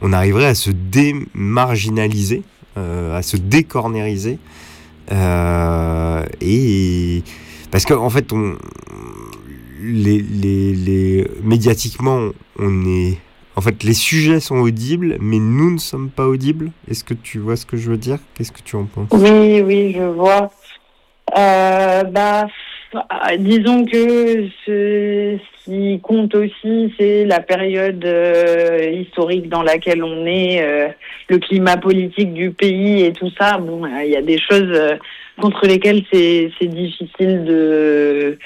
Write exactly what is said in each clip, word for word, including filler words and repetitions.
on arriverait à se démarginaliser, euh, à se décornériser, euh, et parce qu'en fait, on, les, les, les, médiatiquement, on est, en fait, les sujets sont audibles, mais nous ne sommes pas audibles. Est-ce que tu vois ce que je veux dire ? Qu'est-ce que tu en penses ? Oui, oui, je vois. Euh, bah, disons que ce qui compte aussi, c'est la période euh, historique dans laquelle on est, euh, le climat politique du pays et tout ça. Bon, il y a des choses euh, contre lesquelles c'est, c'est difficile de,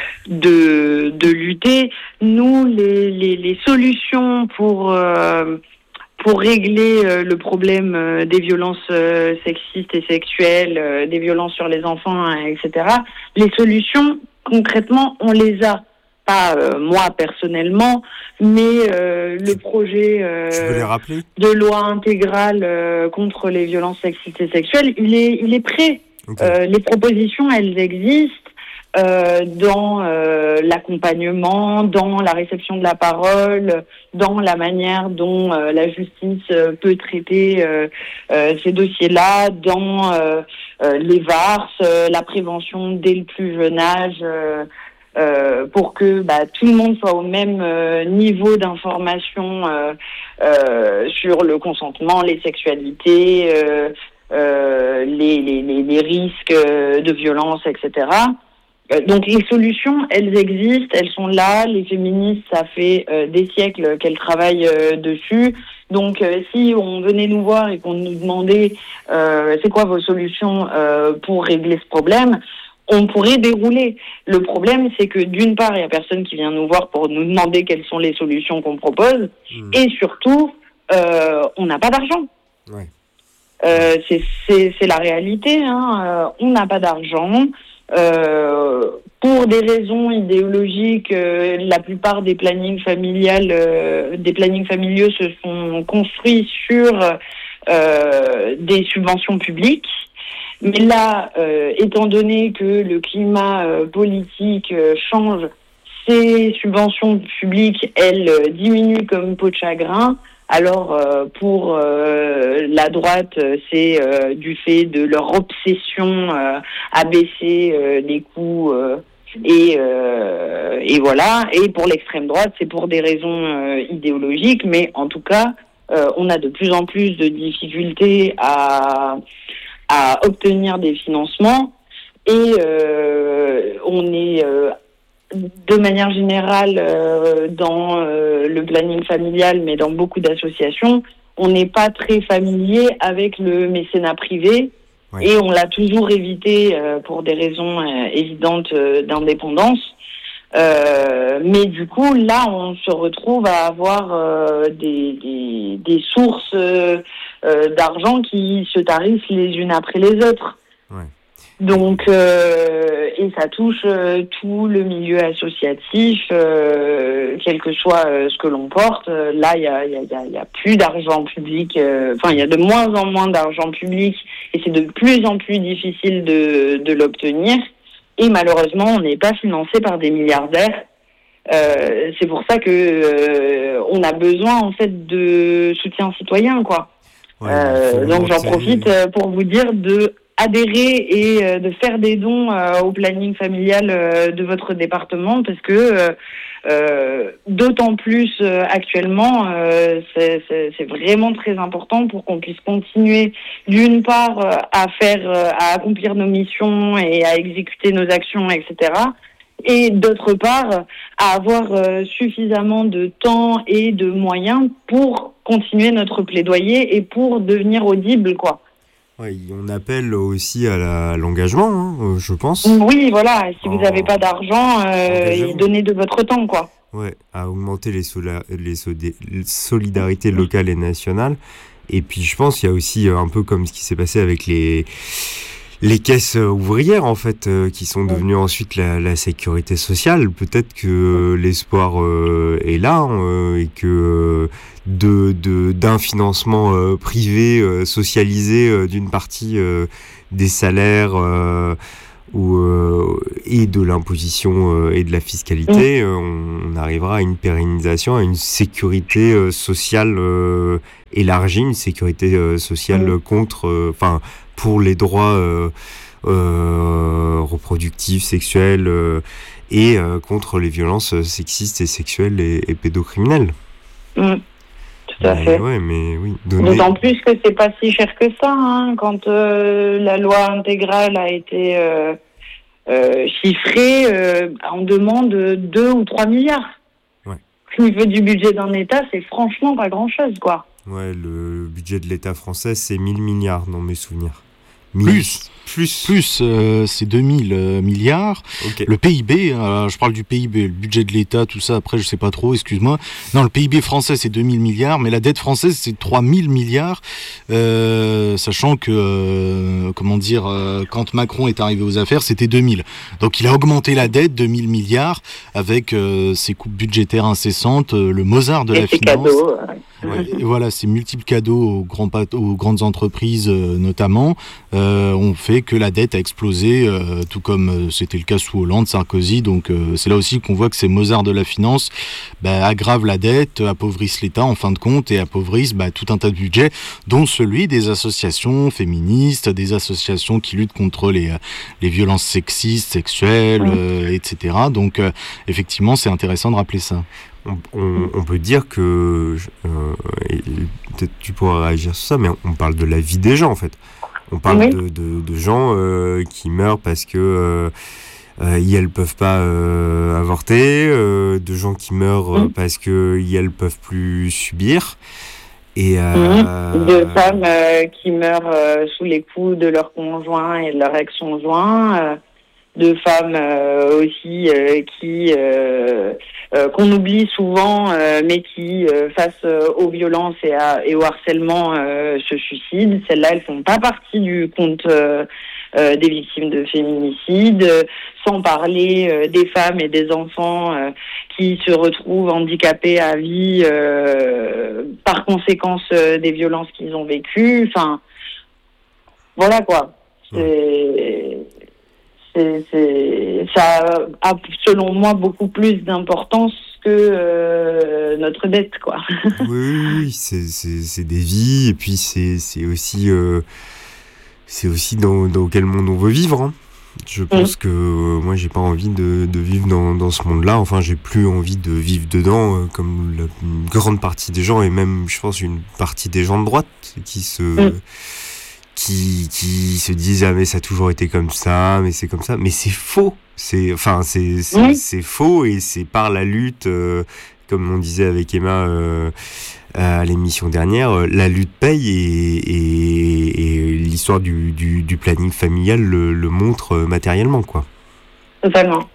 de, de lutter. Nous, les, les, les solutions pour... Euh, Pour régler euh, le problème euh, des violences euh, sexistes et sexuelles, euh, des violences sur les enfants, hein, et cetera, les solutions, concrètement, on les a. Pas euh, moi personnellement, mais euh, le projet euh, Tu peux les rappeler ? de loi intégrale euh, contre les violences sexistes et sexuelles, il est, il est prêt. Okay. Euh, les propositions, elles existent. Euh, dans euh, l'accompagnement, dans la réception de la parole, dans la manière dont euh, la justice euh, peut traiter euh, euh, ces dossiers-là, dans euh, euh, les V A R S, euh, la prévention dès le plus jeune âge, euh, euh, pour que bah, tout le monde soit au même euh, niveau d'information euh, euh, sur le consentement, les sexualités, euh, euh, les, les, les, les risques de violence, et cetera. Donc les solutions, elles existent, elles sont là. Les féministes, ça fait euh, des siècles qu'elles travaillent euh, dessus. Donc euh, si on venait nous voir et qu'on nous demandait euh, c'est quoi vos solutions euh, pour régler ce problème, on pourrait dérouler. Le problème, c'est que d'une part, il y a personne qui vient nous voir pour nous demander quelles sont les solutions qu'on propose, mmh. et surtout, euh, on n'a pas d'argent. Ouais. Euh, c'est, c'est, c'est la réalité. Hein. Euh, on n'a pas d'argent. Euh, pour des raisons idéologiques, euh, la plupart des plannings familiales, euh, des plannings familiaux se sont construits sur euh, des subventions publiques. Mais là, euh, étant donné que le climat euh, politique euh, change, ces subventions publiques, elles euh, diminuent comme peau de chagrin. Alors euh, pour euh, la droite, c'est euh, du fait de leur obsession euh, à baisser euh, les coûts euh, et euh, et voilà. Et pour l'extrême droite, c'est pour des raisons euh, idéologiques. Mais en tout cas, euh, on a de plus en plus de difficultés à à obtenir des financements et euh, on est euh, de manière générale, euh, dans euh, le planning familial, mais dans beaucoup d'associations, on n'est pas très familier avec le mécénat privé, ouais. Et on l'a toujours évité euh, pour des raisons euh, évidentes euh, d'indépendance. Euh, mais du coup, là, on se retrouve à avoir euh, des, des, des sources euh, euh, d'argent qui se tarissent les unes après les autres. Ouais. Donc, euh, et ça touche euh, tout le milieu associatif, euh, quel que soit euh, ce que l'on porte. Euh, là, il y a, y, a, y a plus d'argent public. Enfin, euh, il y a de moins en moins d'argent public, et c'est de plus en plus difficile de, de l'obtenir. Et malheureusement, on n'est pas financé par des milliardaires. Euh, c'est pour ça que euh, on a besoin en fait de soutien citoyen, quoi. Ouais, euh, donc, j'en profite pour vous dire de adhérer et euh, de faire des dons euh, au planning familial euh, de votre département, parce que euh, euh, d'autant plus euh, actuellement, euh, c'est, c'est, c'est vraiment très important pour qu'on puisse continuer d'une part euh, à faire, euh, à accomplir nos missions et à exécuter nos actions, et cetera. Et d'autre part, à avoir euh, suffisamment de temps et de moyens pour continuer notre plaidoyer et pour devenir audible, quoi. Ouais, on appelle aussi à, la, à l'engagement, hein, je pense. Oui, voilà. Si vous n'avez pas d'argent, euh, donnez de votre temps, quoi. Ouais, à augmenter les, sola- les, sodé- les solidarités locales et nationales. Et puis, je pense qu'il y a aussi un peu comme ce qui s'est passé avec les les caisses ouvrières, en fait, euh, qui sont devenues ouais. ensuite la, la sécurité sociale. Peut-être que ouais. l'espoir euh, est là euh, et que de, de d'un financement euh, privé euh, socialisé euh, d'une partie euh, des salaires euh, où, euh, et de l'imposition euh, et de la fiscalité, euh, on, on arrivera à une pérennisation, à une sécurité euh, sociale euh, élargie, une sécurité euh, sociale mmh. contre, enfin, euh, pour les droits euh, euh, reproductifs, sexuels, euh, et euh, contre les violences sexistes et sexuelles et, et pédocriminelles. Mmh. Tout à mais, fait. Ouais, mais oui. Donner... D'autant plus que c'est pas si cher que ça, hein, quand euh, la loi intégrale a été euh, euh, chiffrée, euh, on demande deux ou trois milliards. Ouais. Au niveau du budget d'un État, c'est franchement pas grand-chose, quoi. Ouais, le budget de l'État français, c'est mille milliards dans mes souvenirs. Plus, plus, plus, euh, c'est deux mille euh, milliards. Okay. Le P I B, euh, je parle du P I B, le budget de l'État, tout ça. Après, je sais pas trop, excuse-moi. Non, le P I B français, c'est deux mille milliards, mais la dette française, c'est trois mille milliards. Euh, sachant que, euh, comment dire, euh, quand Macron est arrivé aux affaires, c'était deux mille. Donc, il a augmenté la dette deux mille milliards avec euh, ses coupes budgétaires incessantes, euh, le Mozart de Et la finance. Cadeaux, ouais. Et voilà, ces multiples cadeaux aux, grands, aux grandes entreprises, euh, notamment. Euh, ont fait que la dette a explosé, euh, tout comme euh, c'était le cas sous Hollande, Sarkozy. Donc euh, c'est là aussi qu'on voit que ces Mozart de la finance bah, aggravent la dette, appauvrissent l'État en fin de compte et appauvrissent bah, tout un tas de budgets, dont celui des associations féministes, des associations qui luttent contre les, les violences sexistes, sexuelles, euh, et cetera. Donc euh, effectivement, c'est intéressant de rappeler ça. On, on, on peut dire que, euh, et peut-être tu pourras réagir sur ça, mais on parle de la vie des gens en fait. On parle oui. de, de, de gens euh, qui meurent parce que euh, euh, elles peuvent pas euh, avorter, euh, de gens qui meurent mmh. parce que elles peuvent plus subir, et euh, mmh. de femmes euh, qui meurent euh, sous les coups de leur conjoint et de leur ex-conjoint, euh, de femmes euh, aussi euh, qui euh, euh, qu'on oublie souvent, euh, mais qui euh, face euh, aux violences et, à, et au harcèlement euh, se suicident. Celles-là, elles font pas partie du compte euh, euh, des victimes de féminicide. Euh, sans parler euh, des femmes et des enfants euh, qui se retrouvent handicapés à vie euh, par conséquence euh, des violences qu'ils ont vécues. Enfin, voilà quoi. C'est C'est, c'est, ça a, selon moi, beaucoup plus d'importance que euh, notre dette, quoi. Oui, oui, c'est, c'est, c'est des vies, et puis c'est, c'est aussi, euh, c'est aussi dans, dans quel monde on veut vivre. Hein. Je pense mmh. que euh, moi, j'ai pas envie de, de vivre dans, dans ce monde-là. Enfin, j'ai plus envie de vivre dedans, euh, comme la, une grande partie des gens, et même, je pense, une partie des gens de droite qui se... Mmh. Qui, qui se disent ah mais ça a toujours été comme ça, mais c'est comme ça, mais c'est faux, c'est enfin c'est c'est, oui. c'est faux, et c'est par la lutte, euh, comme on disait avec Emma euh, à l'émission dernière, euh, la lutte paye, et, et, et l'histoire du, du, du planning familial le, le montre matériellement, quoi. Totalement.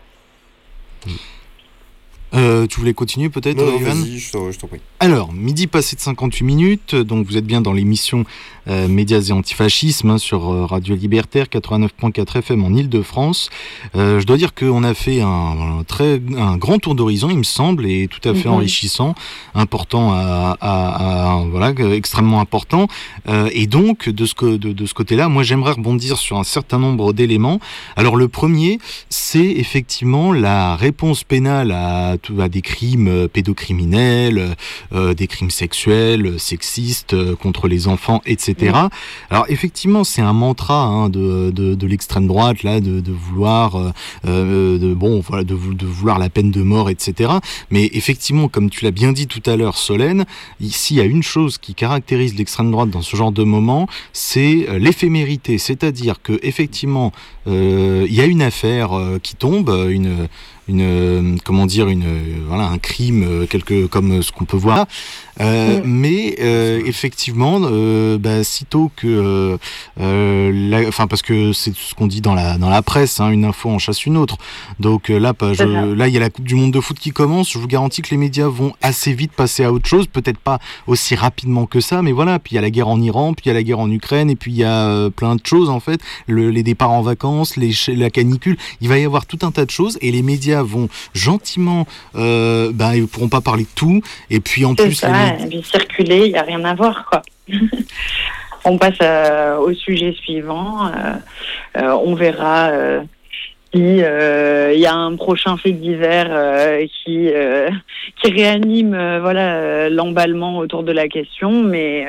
Euh, tu voulais continuer peut-être, non, Ivan ? Vas-y, je t'en, je t'en prie. Alors, midi passé de cinquante-huit minutes, donc vous êtes bien dans l'émission euh, Médias et Antifascisme hein, sur euh, Radio Libertaire quatre-vingt-neuf virgule quatre F M en Ile-de-France. Euh, je dois dire qu'on a fait un, un, très, un grand tour d'horizon, il me semble, et tout à fait mmh. enrichissant, important, à, à, à, voilà, extrêmement important. Euh, et donc, de ce, de, de ce côté-là, moi j'aimerais rebondir sur un certain nombre d'éléments. Alors le premier, c'est effectivement la réponse pénale à à des crimes pédocriminels, euh, des crimes sexuels, sexistes, euh, contre les enfants, et cetera. Mmh. Alors effectivement, c'est un mantra hein, de, de, de l'extrême droite là, de, de vouloir, euh, de bon, voilà, de, de vouloir la peine de mort, et cetera. Mais effectivement, comme tu l'as bien dit tout à l'heure, Solène, ici il y a une chose qui caractérise l'extrême droite dans ce genre de moment, c'est l'éphémérité, c'est-à-dire que effectivement, euh, il y a une affaire euh, qui tombe, une une comment dire une voilà un crime quelque comme ce qu'on peut voir euh, mmh. mais euh, effectivement euh, bah, sitôt que euh, enfin parce que c'est ce qu'on dit dans la dans la presse hein, une info en chasse une autre, donc là je, là il y a la Coupe du monde de foot qui commence, je vous garantis que les médias vont assez vite passer à autre chose, peut-être pas aussi rapidement que ça, mais voilà, puis il y a la guerre en Iran, puis il y a la guerre en Ukraine, et puis il y a euh, plein de choses en fait, le, les départs en vacances, les, la canicule, il va y avoir tout un tas de choses, et les médias vont gentiment, euh, ben ils pourront pas parler de tout, et puis en c'est plus ça, les... et puis circuler, il y a rien à voir quoi. On passe euh, au sujet suivant, euh, euh, on verra euh, il euh, y a un prochain fait divers euh, qui euh, qui réanime euh, voilà l'emballement autour de la question, mais